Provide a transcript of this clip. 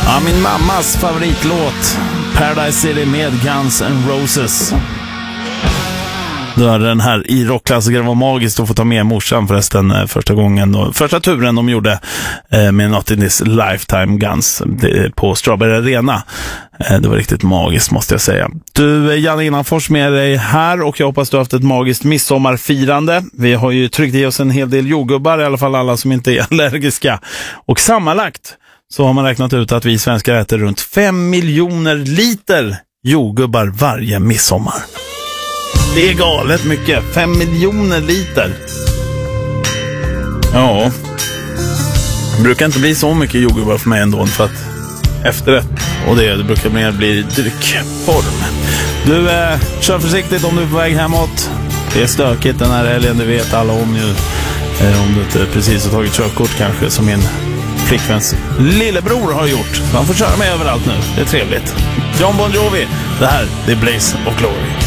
Ja, min mammas favoritlåt Paradise City med Guns N' Roses. Då är den här i rockklassiker. Det var magiskt att få ta med morsan förresten första turen de gjorde med Not in this lifetime Guns på Strawberry Arena. Det var riktigt magiskt, måste jag säga. Du, Janne Innanfors med dig här, och jag hoppas du har haft ett magiskt midsommarfirande. Vi har ju tryckt i oss en hel del jordgubbar, i alla fall alla som inte är allergiska. Och sammanlagt så har man räknat ut att vi svenskar äter runt 5 miljoner liter jordgubbar varje midsommar. Det är galet mycket. 5 miljoner liter. Ja. Det brukar inte bli så mycket jordgubbar för mig ändå, för att efterrätt och det brukar mer bli dryckform. Du, kör försiktigt om du är på väg hemåt. Det är stökigt den här helgen, det vet alla om ju. Om du inte precis har tagit körkort kanske, som min flickväns lillebror har gjort. Man får köra med överallt nu, det är trevligt. John Bon Jovi, det här det är Blaze of Glory.